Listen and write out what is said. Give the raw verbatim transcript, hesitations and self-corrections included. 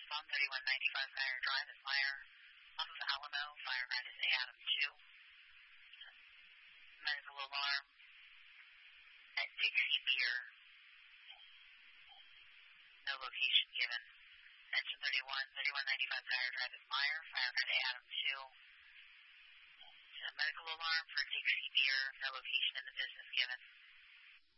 on thirty-one ninety-five Fire Drive is Meyer. Off of Alamo, Fire Red is A Adam two. Medical alarm at Dixie Beer. No location given. Engine thirty-one, thirty-one ninety-five Fire Drive is Meyer. Fire Red A Adam two. A medical alarm for Dixie Beer. No location in the business given.